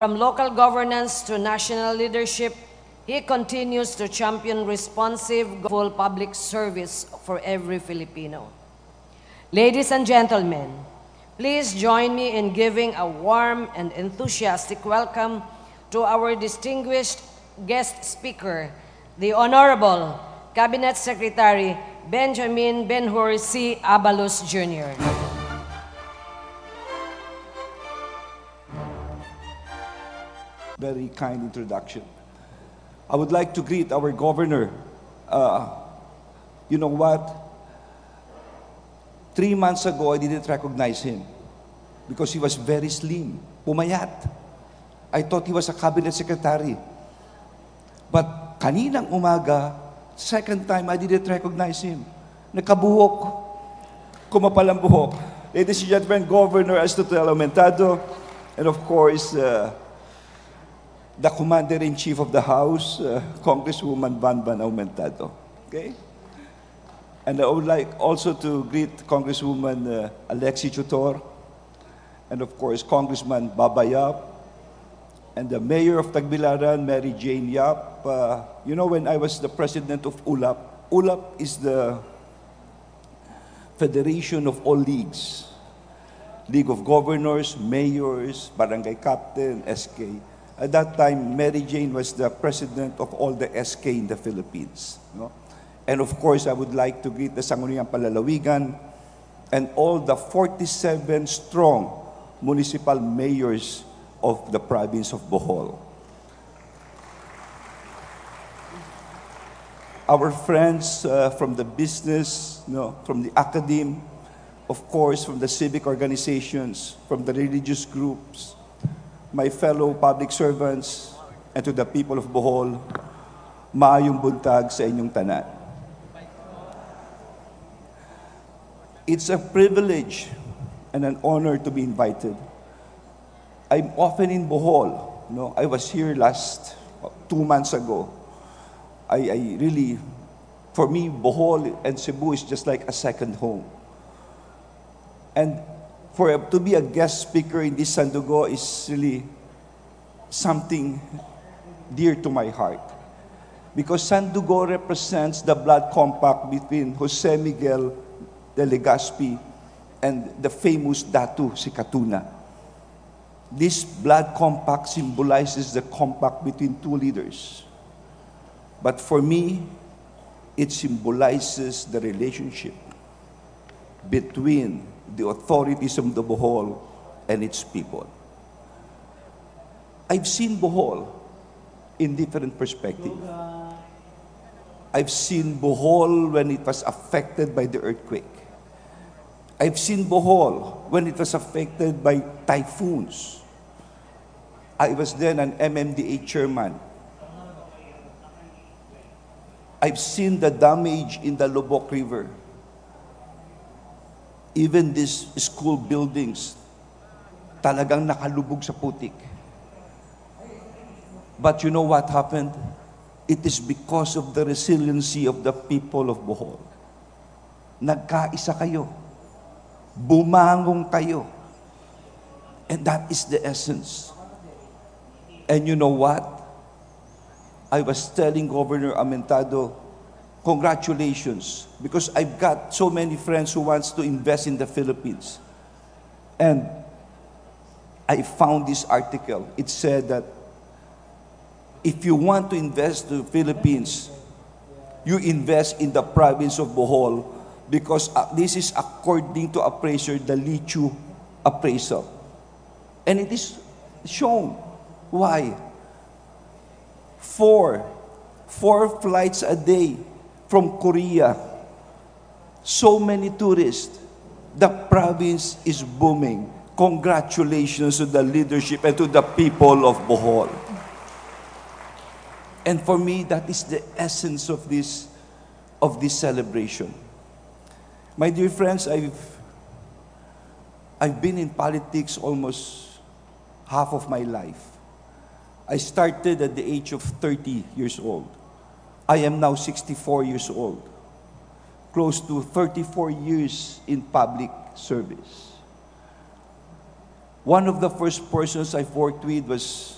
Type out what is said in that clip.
From local governance to national leadership, he continues to champion responsive, full public service for every Filipino. Ladies and gentlemen, please join me in giving a warm and enthusiastic welcome to our distinguished guest speaker, the Honorable Cabinet Secretary Benjamin Ben-Hur C. Abalos Jr. Very kind introduction. I would like to greet our governor. You know what? 3 months ago, I didn't recognize him because he was very slim, pumayat. I thought he was a cabinet secretary. But kaninang umaga, second time, I didn't recognize him. Nakabuhok. Kumapal ang buhok. Ladies and gentlemen, Governor Astotel Aumentado, and of course, the Commander-in-Chief of the House, Congresswoman Van Aumentado. Okay? And I would like also to greet Congresswoman Alexi Chutor, and of course, Congressman Baba Yap, and the Mayor of Tagbilaran, Mary Jane Yap. You know, when I was the president of ULAP, ULAP is the Federation of all leagues. League of Governors, Mayors, Barangay Captain, SK. At that time, Mary Jane was the president of all the SK in the Philippines. No? And of course, I would like to greet the Sangguniang Palalawigan and all the 47 strong municipal mayors of the province of Bohol. Our friends from the business, from the academe, of course, from the civic organizations, from the religious groups, my fellow public servants, and to the people of Bohol, maayong buntag sa inyong tanan. It's a privilege and an honor to be invited. I'm often in Bohol. I was here 2 months ago. I really, for me, Bohol and Cebu is just like a second home. And to be a guest speaker in this Sandugo is really something dear to my heart. Because Sandugo represents the blood compact between Jose Miguel de Legazpi and the famous Datu si Katuna. This blood compact symbolizes the compact between two leaders. But for me, it symbolizes the relationship between the authorities of the Bohol and its people. I've seen Bohol in different perspectives. I've seen Bohol when it was affected by the earthquake. I've seen Bohol when it was affected by typhoons. I was then an MMDA chairman. I've seen the damage in the Lobok River. Even these school buildings, talagang nakalubog sa putik. But you know what happened? It is because of the resiliency of the people of Bohol. Nagkaisa kayo. Bumangong kayo. And that is the essence. And you know what? I was telling Governor Aumentado, congratulations, because I've got so many friends who wants to invest in the Philippines. And I found this article. It said that if you want to invest in the Philippines, you invest in the province of Bohol because this is according to appraiser, the Lichu appraisal. And it is shown. Why? Four flights a day from Korea. So many tourists. The province is booming. Congratulations to the leadership and to the people of Bohol. And for me, that is the essence of this celebration. My dear friends, I've been in politics almost half of my life. I started at the age of 30 years old. I am now 64 years old. Close to 34 years in public service. One of the first persons I've worked with was